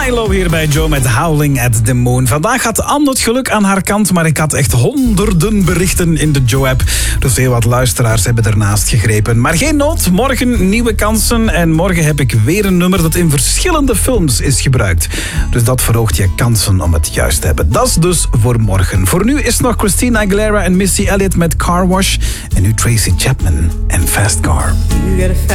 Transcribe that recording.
Milo hier bij Joe met Howling at the Moon. Vandaag had Anne het geluk aan haar kant, maar ik had echt honderden berichten in de Joe-app. Dus heel wat luisteraars hebben ernaast gegrepen. Maar geen nood, morgen nieuwe kansen. En morgen heb ik weer een nummer dat in verschillende films is gebruikt. Dus dat verhoogt je kansen om het juist te hebben. Dat is dus voor morgen. Voor nu is nog Christina Aguilera en Missy Elliott met Car Wash. En nu Tracy Chapman en Fast Car.